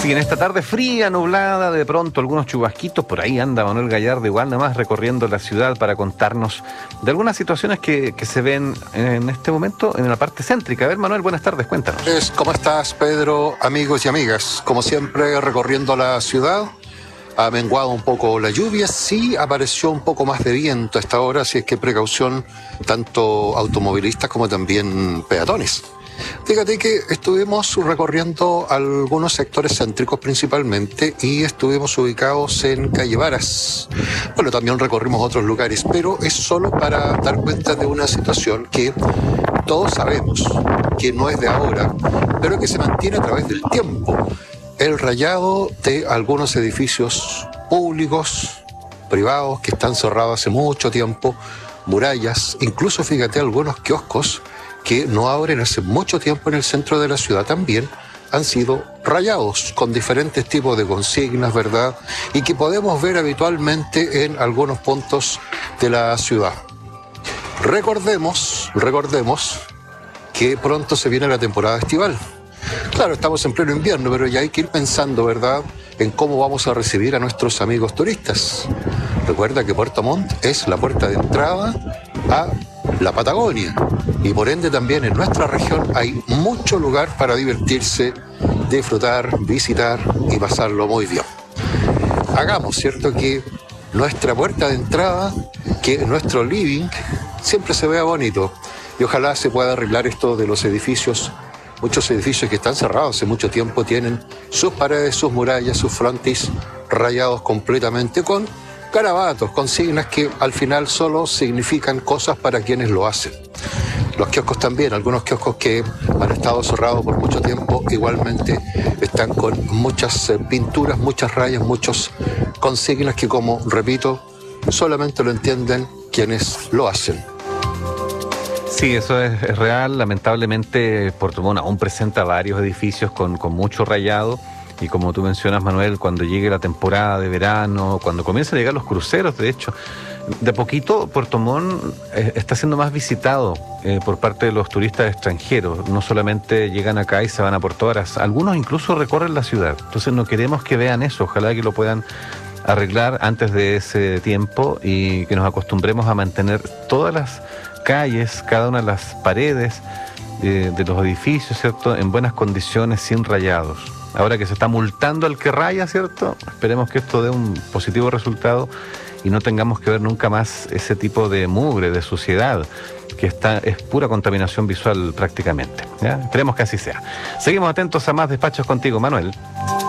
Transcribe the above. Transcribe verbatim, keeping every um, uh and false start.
Sí, en esta tarde fría, nublada, de pronto algunos chubasquitos, por ahí anda Manuel Gallardo igual nada más recorriendo la ciudad para contarnos de algunas situaciones que, que se ven en este momento en la parte céntrica. A ver, Manuel, buenas tardes, cuéntanos. ¿Cómo estás, Pedro? Amigos y amigas, como siempre recorriendo la ciudad, ha menguado un poco la lluvia, sí apareció un poco más de viento a esta hora, así es que precaución tanto automovilistas como también peatones. Fíjate que estuvimos recorriendo algunos sectores céntricos principalmente y estuvimos ubicados en Calle Varas. Bueno, también recorrimos otros lugares, pero es solo para dar cuenta de una situación que todos sabemos que no es de ahora, pero que se mantiene a través del tiempo. El rayado de algunos edificios públicos, privados, que están cerrados hace mucho tiempo, murallas, incluso fíjate algunos kioscos que no abren hace mucho tiempo en el centro de la ciudad también han sido rayados con diferentes tipos de consignas, ¿verdad? Y que podemos ver habitualmente en algunos puntos de la ciudad. Recordemos, recordemos que pronto se viene la temporada estival. Claro, estamos en pleno invierno, pero ya hay que ir pensando, ¿verdad?, en cómo vamos a recibir a nuestros amigos turistas. Recuerda que Puerto Montt es la puerta de entrada a la Patagonia y por ende también en nuestra región hay mucho lugar para divertirse, disfrutar, visitar y pasarlo muy bien. Hagamos, ¿cierto?, que nuestra puerta de entrada, que nuestro living siempre se vea bonito y ojalá se pueda arreglar esto de los edificios. Muchos edificios que están cerrados hace mucho tiempo tienen sus paredes, sus murallas, sus frontis rayados completamente con garabatos, consignas que al final solo significan cosas para quienes lo hacen. Los kioscos también, algunos kioscos que han estado cerrados por mucho tiempo igualmente están con muchas eh, pinturas, muchas rayas, muchas consignas que, como repito, solamente lo entienden quienes lo hacen. Sí, eso es, es real. Lamentablemente Puerto Montt aún presenta varios edificios con, con mucho rayado. Y como tú mencionas, Manuel, cuando llegue la temporada de verano, cuando comiencen a llegar los cruceros, de hecho, de poquito Puerto Montt eh, está siendo más visitado eh, por parte de los turistas extranjeros. No solamente llegan acá y se van a Puerto Varas, algunos incluso recorren la ciudad. Entonces no queremos que vean eso, ojalá que lo puedan arreglar antes de ese tiempo y que nos acostumbremos a mantener todas las calles, cada una de las paredes eh, de los edificios, ¿cierto?, en buenas condiciones, sin rayados. Ahora que se está multando al que raya, ¿cierto?, esperemos que esto dé un positivo resultado y no tengamos que ver nunca más ese tipo de mugre, de suciedad, que está, es pura contaminación visual prácticamente, ¿ya? Esperemos que así sea. Seguimos atentos a más despachos contigo, Manuel.